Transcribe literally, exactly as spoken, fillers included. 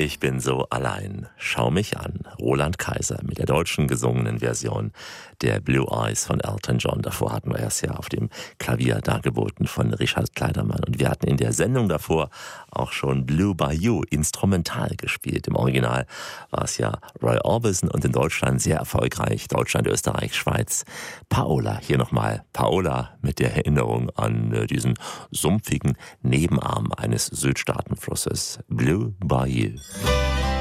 Ich bin so allein. Schau mich an. Roland Kaiser mit der deutschen gesungenen Version der Blue Eyes von Elton John. Davor hatten wir es ja auf dem Klavier dargeboten von Richard Kleidermann. Und wir hatten in der Sendung davor auch schon Blue Bayou instrumental gespielt. Im Original war es ja Roy Orbison und in Deutschland sehr erfolgreich. Deutschland, Österreich, Schweiz. Paola, hier nochmal Paola mit der Erinnerung an äh, diesen sumpfigen Nebenarm eines Südstaatenflusses. Blue Bayou.